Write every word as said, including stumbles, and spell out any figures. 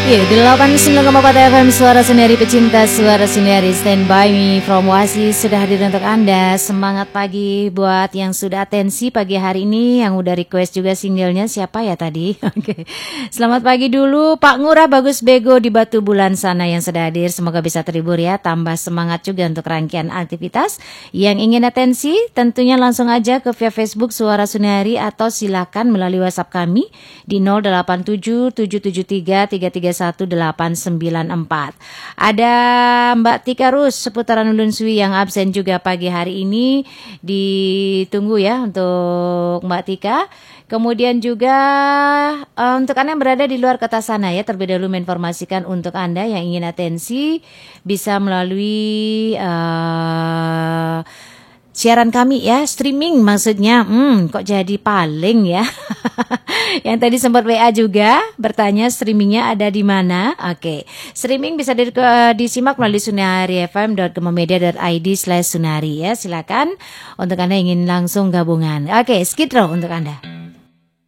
Ya, delapan puluh sembilan koma empat F M Suara Sendiri, pecinta Suara Sendiri. Stand by me from Oasis sudah hadir untuk Anda. Semangat pagi buat yang sudah atensi pagi hari ini, yang udah request juga singlenya. Siapa ya tadi? Oke. Selamat pagi dulu Pak Ngurah Bagus Bego di Batu Bulan sana yang sudah hadir. Semoga bisa terhibur ya, tambah semangat juga untuk rangkaian aktivitas. Yang ingin atensi tentunya langsung aja ke via Facebook Suara Sendiri atau silakan melalui WhatsApp kami di nol delapan tujuh tujuh tujuh tiga tiga tiga satu delapan sembilan empat. Ada Mbak Tika Rus seputaran Ulun Sui yang absen juga pagi hari ini. Ditunggu ya untuk Mbak Tika. Kemudian juga uh, untuk Anda yang berada di luar kota sana ya, terlebih dahulu menginformasikan untuk Anda yang ingin atensi bisa melalui uh, siaran kami ya, streaming maksudnya. Hmm, kok jadi paling ya. Yang tadi sempat W A juga bertanya streamingnya ada di mana. Oke, streaming bisa di, uh, disimak melalui sunari f m dot gemomedia dot i d slash sunari ya. Silakan untuk Anda ingin langsung gabungan. Oke, Skid Row untuk Anda.